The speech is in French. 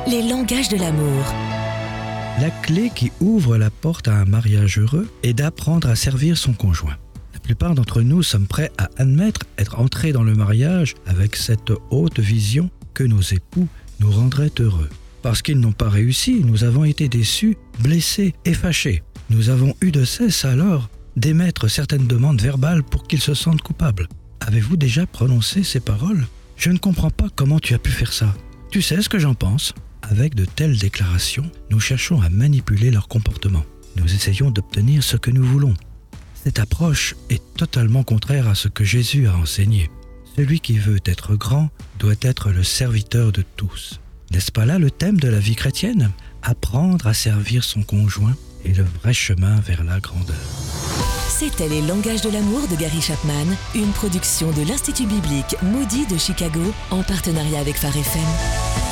les langages de l'amour. La clé qui ouvre la porte à un mariage heureux est d'apprendre à servir son conjoint. La plupart d'entre nous sommes prêts à admettre être entrés dans le mariage avec cette haute vision que nos époux nous rendraient heureux. Parce qu'ils n'ont pas réussi, nous avons été déçus, blessés et fâchés. Nous avons eu de cesse alors d'émettre certaines demandes verbales pour qu'ils se sentent coupables. Avez-vous déjà prononcé ces paroles ? Je ne comprends pas comment tu as pu faire ça. Tu sais ce que j'en pense ? Avec de telles déclarations, nous cherchons à manipuler leur comportement. Nous essayons d'obtenir ce que nous voulons. Cette approche est totalement contraire à ce que Jésus a enseigné. Celui qui veut être grand doit être le serviteur de tous. N'est-ce pas là le thème de la vie chrétienne ? Apprendre à servir son conjoint est le vrai chemin vers la grandeur. C'était Les langages de l'amour de Gary Chapman, une production de l'Institut biblique Moody de Chicago en partenariat avec Phare FM.